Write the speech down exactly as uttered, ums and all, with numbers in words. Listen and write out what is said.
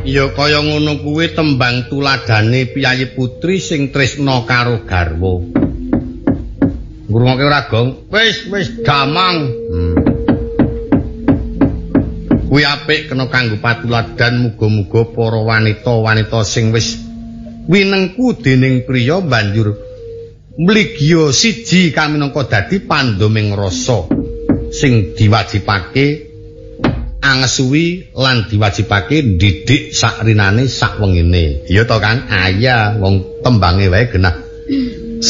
Ya kaya ngono kuwi tembang tuladhane piyayi putri sing tresna karo garwa. Ngrungokke ora, Gong? Wis, wis damang. Hmm. Kuwi apik kena kanggo patuladan muga-muga para wanita-wanita sing wis winengku dening priya banjur mligya siji kaminangka dadi pandhoming rasa sing diwajibake angesuwi lan diwajibake didik sakrinane sakwengine. Ya to Kang, aya wong tembange wae genah